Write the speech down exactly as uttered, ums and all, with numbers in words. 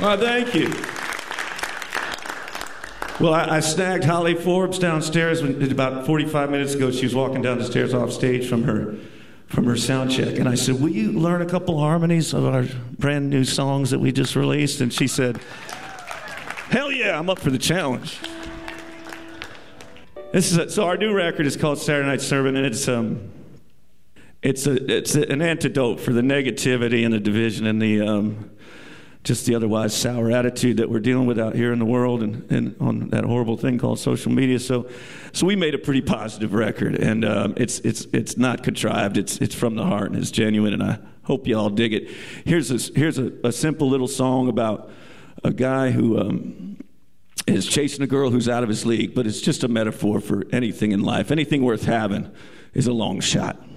Well, thank you. Well, I, I snagged Holly Forbes downstairs when, about forty-five minutes ago. She was walking down the stairs off stage from her from her sound check. And I said, will you learn a couple harmonies of our brand new songs that we just released? And she said, hell yeah, I'm up for the challenge. This is a, so our new record is called Saturday Night Sermon, and it's um it's a it's a, an antidote for the negativity and the division and the um just the otherwise sour attitude that we're dealing with out here in the world and, and on that horrible thing called social media. So, so we made a pretty positive record, and um, it's it's it's not contrived. It's it's from the heart and it's genuine, and I hope you all dig it. Here's a, here's a, a simple little song about a guy who um, is chasing a girl who's out of his league, but it's just a metaphor for anything in life. Anything worth having is a long shot.